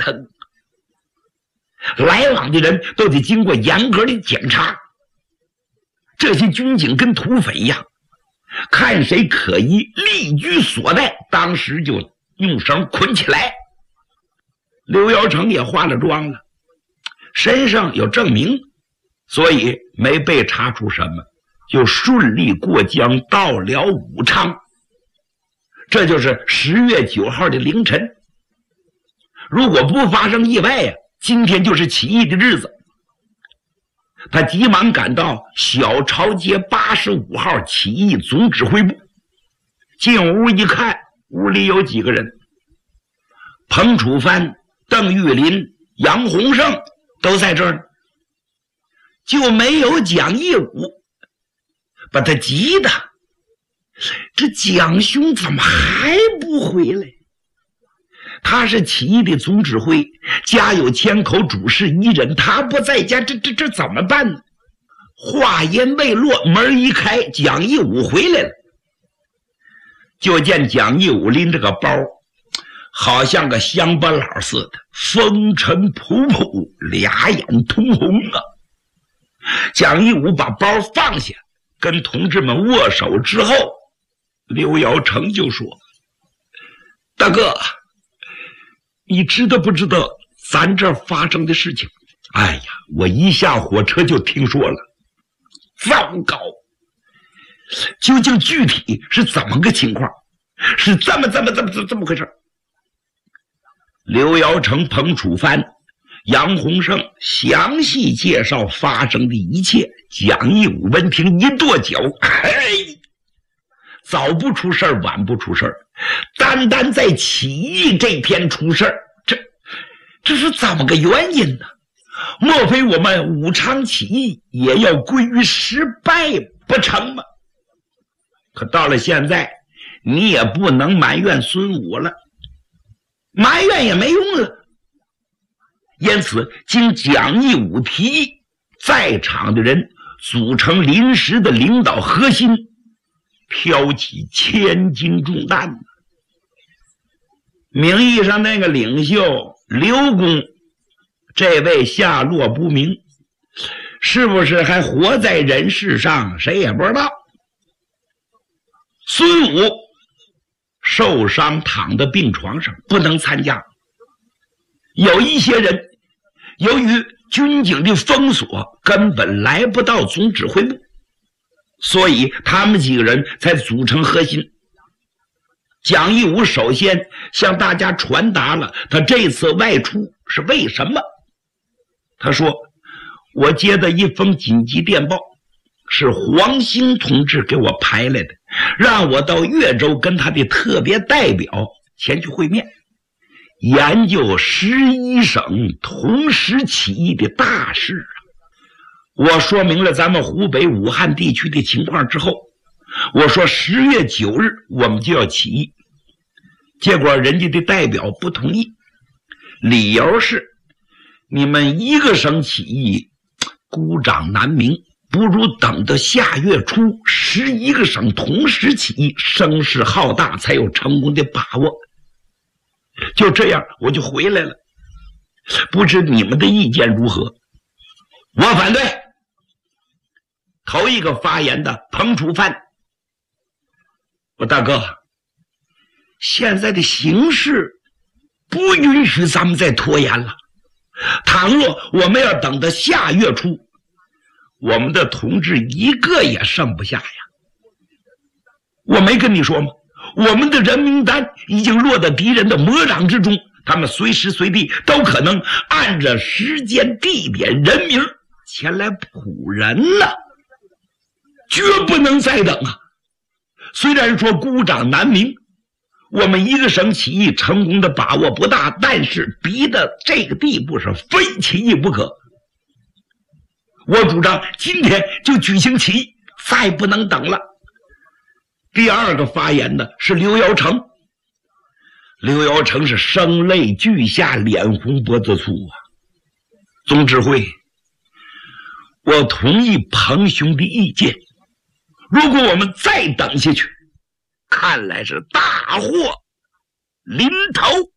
腾，来往的人都得经过严格的检查。这些军警跟土匪一样，看谁可疑，立居所在，当时就用绳捆起来。刘尧成也化了妆了，身上有证明，所以没被查出什么，就顺利过江到了武昌。这就是10月9号的凌晨。如果不发生意外呀，今天就是起义的日子。他急忙赶到小朝街85号起义总指挥部，进屋一看，屋里有几个人，彭楚藩、邓玉林、杨洪胜都在这儿，就没有蒋义武，把他急的，这蒋兄怎么还不回来？他是起义的总指挥，家有千口，主事1人，他不在家，这怎么办呢？话音未落，门一开，蒋义武回来了。就见蒋义武拎着个包，好像个乡巴佬似的，风尘仆仆，俩眼通红啊。蒋义武把包放下，跟同志们握手之后，刘尧成就说：“大哥，你知道不知道咱这儿发生的事情？哎呀，我一下火车就听说了。糟糕，究竟具体是怎么个情况？是这么回事？”刘尧成、彭楚藩、杨洪胜详细介绍发生的一切。蒋义武闻听一跺脚：“哎，早不出事儿，晚不出事儿，单单在起义这天出事儿，这是怎么个原因呢？莫非我们武昌起义也要归于失败不成吗？可到了现在，你也不能埋怨孙武了，埋怨也没用了。因此经蒋义武提议，在场的人组成临时的领导核心，挑起千斤重担。名义上那个领袖刘公，这位下落不明，是不是还活在人世上，谁也不知道。孙武受伤躺在病床上，不能参加。有一些人由于军警的封锁，根本来不到总指挥部，所以他们几个人才组成核心。蒋义武首先向大家传达了他这次外出是为什么。他说：“我接到一封紧急电报，是黄兴同志给我排来的，让我到岳州跟他的特别代表前去会面，研究11省同时起义的大事。”我说明了咱们湖北武汉地区的情况之后，我说10月9日我们就要起义。结果人家的代表不同意，理由是你们一个省起义孤掌难鸣，不如等到下月初11个省同时起义，声势浩大，才有成功的把握。就这样我就回来了，不知你们的意见如何？我反对。头一个发言的彭楚藩：“我大哥，现在的形势不允许咱们再拖延了。倘若我们要等到下月初，我们的同志一个也剩不下呀。我没跟你说吗？我们的人名单已经落到敌人的魔掌之中，他们随时随地都可能按着时间、地点、人名前来捕人呢，绝不能再等啊！虽然说孤掌难鸣，我们一个省起义成功的把握不大，但是逼到这个地步是非起义不可。我主張今天就举行起义，再不能等了。”第二个发言的是刘尧成。刘尧成是声泪俱下，脸红脖子粗啊。总指挥，我同意彭兄的意见，如果我们再等下去，看来是大祸临头。